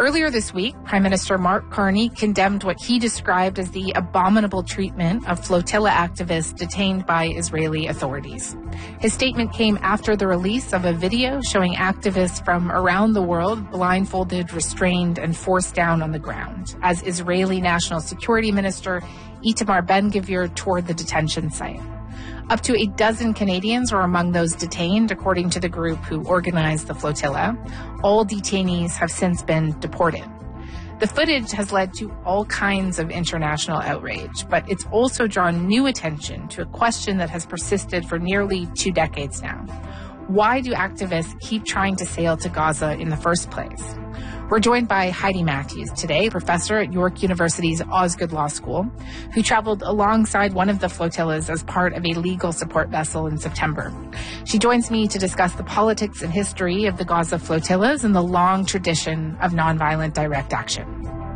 Earlier this week, Prime Minister Mark Carney condemned what he described as the abominable treatment of flotilla activists detained by Israeli authorities. His statement came after the release of a video showing activists from around the world blindfolded, restrained, and forced down on the ground as Israeli National Security Minister Itamar Ben-Gvir toured the detention site. Up to a dozen Canadians were among those detained, according to the group who organized the flotilla. All detainees have since been deported. The footage has led to all kinds of international outrage, but it's also drawn new attention to a question that has persisted for nearly 2 decades now. Why do activists keep trying to sail to Gaza in the first place? We're joined by Heidi Matthews today, professor at York University's Osgoode Law School, who traveled alongside one of the flotillas as part of a legal support vessel in September. She joins me to discuss the politics and history of the Gaza flotillas and the long tradition of nonviolent direct action.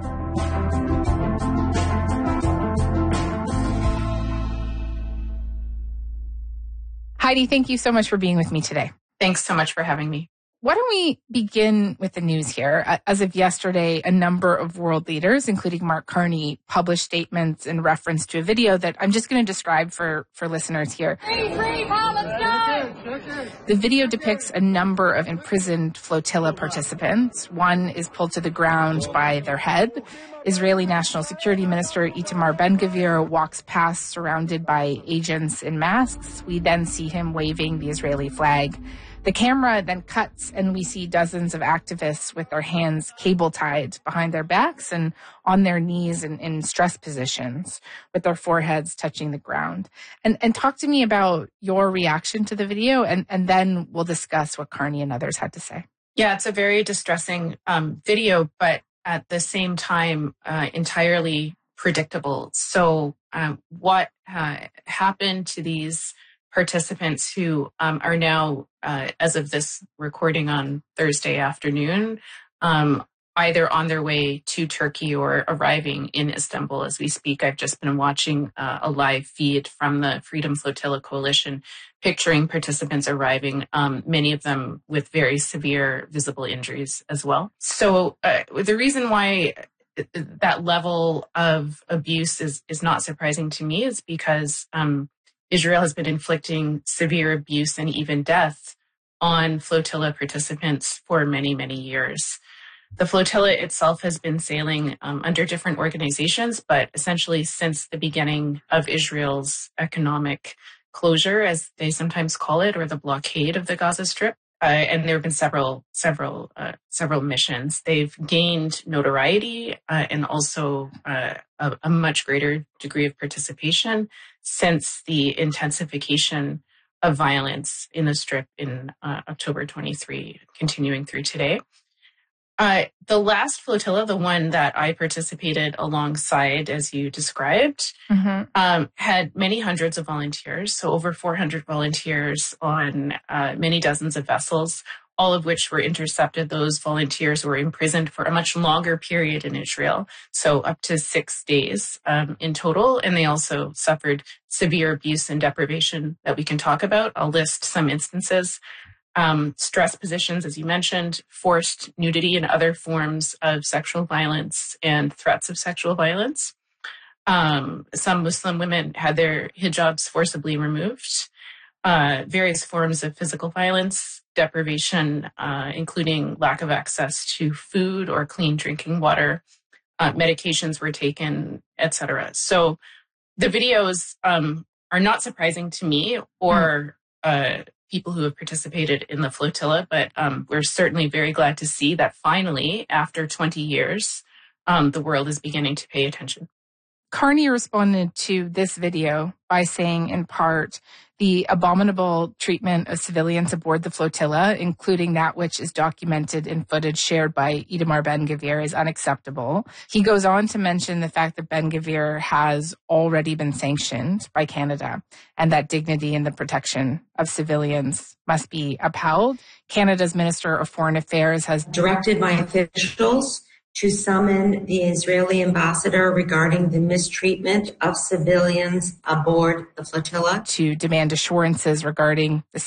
Heidi, thank you so much for being with me today. Thanks so much for having me. Why don't we begin with the news here? As of yesterday, a number of world leaders, including Mark Carney, published statements in reference to a video that I'm just going to describe for listeners here. Free Palestine! The video depicts a number of imprisoned flotilla participants. One is pulled to the ground by their head. Israeli National Security Minister Itamar Ben-Gvir walks past surrounded by agents in masks. We then see him waving the Israeli flag. The camera then cuts and we see dozens of activists with their hands cable tied behind their backs and on their knees in stress positions with their foreheads touching the ground. And talk to me about your reaction to the video and then we'll discuss what Carney and others had to say. Yeah, it's a very distressing video, but at the same time, entirely predictable. So what happened to these participants who are now, as of this recording on Thursday afternoon, either on their way to Turkey or arriving in Istanbul as we speak. I've just been watching a live feed from the Freedom Flotilla Coalition, picturing participants arriving, many of them with very severe visible injuries as well. So the reason why that level of abuse is not surprising to me is because Israel has been inflicting severe abuse and even death on flotilla participants for many, many years. The flotilla itself has been sailing under different organizations, but essentially since the beginning of Israel's economic closure, as they sometimes call it, or the blockade of the Gaza Strip. And there have been several missions. They've gained notoriety and also a much greater degree of participation since the intensification of violence in the Strip in October 23, continuing through today. The last flotilla, the one that I participated alongside, as you described, had many hundreds of volunteers, so over 400 volunteers on many dozens of vessels, all of which were intercepted. Those volunteers were imprisoned for a much longer period in Israel, so up to 6 days in total, and they also suffered severe abuse and deprivation that we can talk about. I'll list some instances. Stress positions, as you mentioned, forced nudity and other forms of sexual violence and threats of sexual violence. Some Muslim women had their hijabs forcibly removed. Various forms of physical violence, deprivation, including lack of access to food or clean drinking water. Medications were taken, etc. So the videos are not surprising to me or people who have participated in the flotilla, but we're certainly very glad to see that finally, after 20 years, the world is beginning to pay attention. Carney responded to this video by saying, in part, the abominable treatment of civilians aboard the flotilla, including that which is documented in footage shared by Itamar Ben-Gvir, is unacceptable. He goes on to mention the fact that Ben-Gvir has already been sanctioned by Canada and that dignity and the protection of civilians must be upheld. Canada's Minister of Foreign Affairs has directed my officials to summon the Israeli ambassador regarding the mistreatment of civilians aboard the flotilla, to demand assurances regarding the